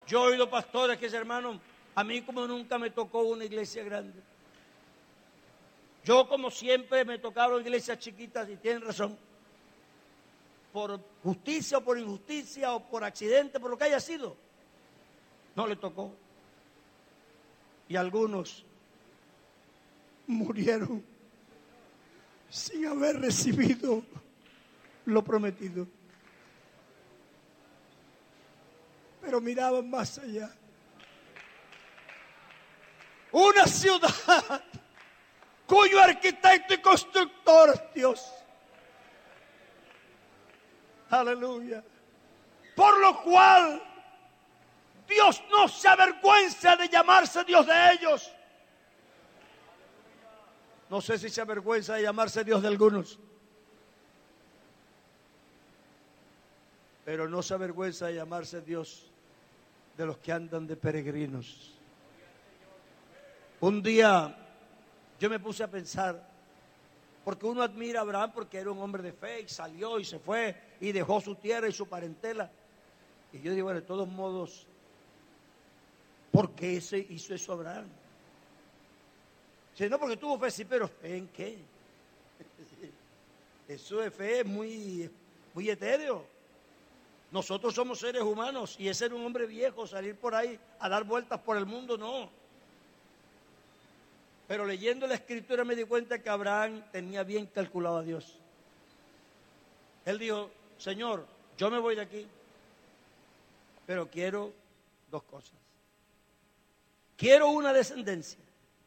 Yo he oído pastores que dicen, hermano, a mí como nunca me tocó una iglesia grande. Yo como siempre me tocaron iglesias chiquitas y tienen razón. Por justicia o por injusticia o por accidente, por lo que haya sido, no le tocó. Y algunos murieron sin haber recibido lo prometido. Pero miraban más allá. Una ciudad cuyo arquitecto y constructor es Dios. Aleluya. Por lo cual Dios no se avergüenza de llamarse Dios de ellos. No sé si se avergüenza de llamarse Dios de algunos, pero no se avergüenza de llamarse Dios de los que andan de peregrinos. Un día yo me puse a pensar, porque uno admira a Abraham porque era un hombre de fe y salió y se fue y dejó su tierra y su parentela. Y yo digo, bueno, de todos modos, ¿por qué hizo eso Abraham? Si no, porque tuvo fe, sí, pero ¿fe en qué? Eso de fe es muy etéreo. Nosotros somos seres humanos y es ser un hombre viejo, salir por ahí a dar vueltas por el mundo, no. Pero leyendo la escritura me di cuenta que Abraham tenía bien calculado a Dios. Él dijo, Señor, yo me voy de aquí, pero quiero dos cosas. Quiero una descendencia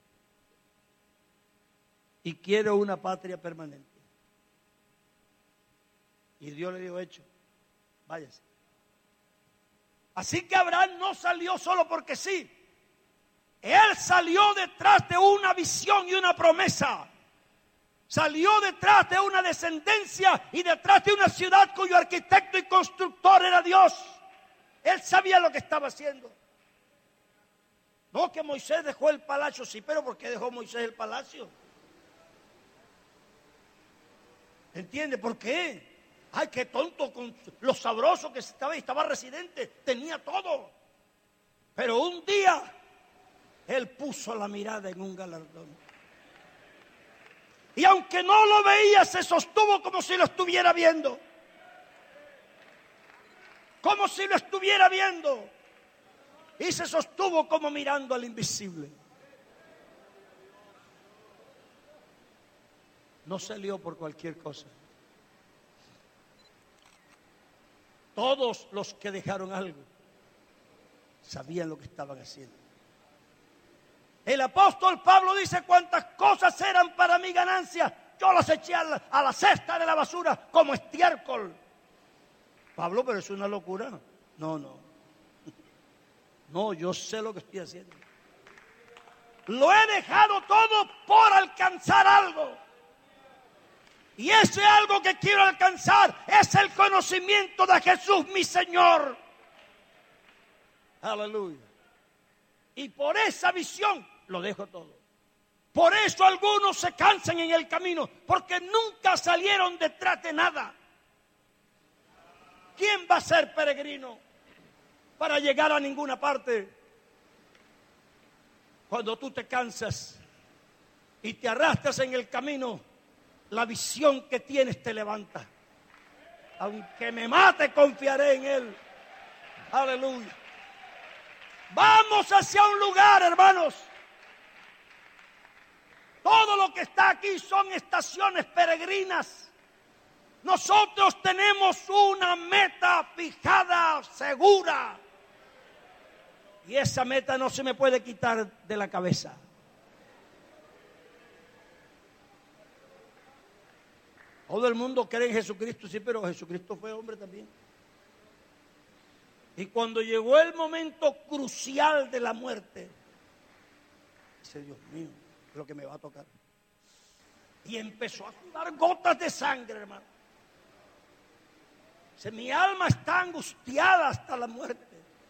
y quiero una patria permanente. Y Dios le dijo, hecho, váyase. Así que Abraham no salió solo porque sí. Él salió detrás de una visión y una promesa. Salió detrás de una descendencia y detrás de una ciudad cuyo arquitecto y constructor era Dios. Él sabía lo que estaba haciendo. No que Moisés dejó el palacio, sí, pero ¿por qué dejó Moisés el palacio? ¿Entiende por qué? Ay, qué tonto con lo sabroso que estaba residente, tenía todo. Pero un día él puso la mirada en un galardón. Y aunque no lo veía, se sostuvo como si lo estuviera viendo. Como si lo estuviera viendo. Y se sostuvo como mirando al invisible. No salió por cualquier cosa. Todos los que dejaron algo sabían lo que estaban haciendo. El apóstol Pablo dice, cuantas cosas eran para mi ganancia, yo las eché a la cesta de la basura como estiércol. Pablo, pero es una locura. No, yo sé lo que estoy haciendo. Lo he dejado todo por alcanzar algo. Y ese algo que quiero alcanzar es el conocimiento de Jesús, mi Señor. Aleluya. Y por esa visión lo dejo todo. Por eso algunos se cansan en el camino, porque nunca salieron detrás de nada. ¿Quién va a ser peregrino para llegar a ninguna parte? Cuando tú te cansas y te arrastras en el camino, la visión que tienes te levanta. Aunque me mate, confiaré en Él. Aleluya. Vamos hacia un lugar, hermanos. Todo lo que está aquí son estaciones peregrinas. Nosotros tenemos una meta fijada, segura. Y esa meta no se me puede quitar de la cabeza. Todo el mundo cree en Jesucristo, sí, pero Jesucristo fue hombre también. Y cuando llegó el momento crucial de la muerte, dice, Dios mío, es lo que me va a tocar. Y empezó a sudar gotas de sangre, hermano. Dice, mi alma está angustiada hasta la muerte.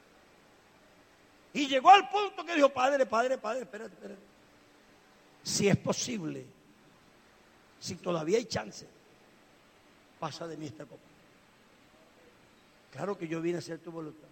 Y llegó al punto que dijo, Padre, espérate. Si es posible, si todavía hay chance, pasa de mí esta copa. Claro que yo vine a hacer tu voluntad.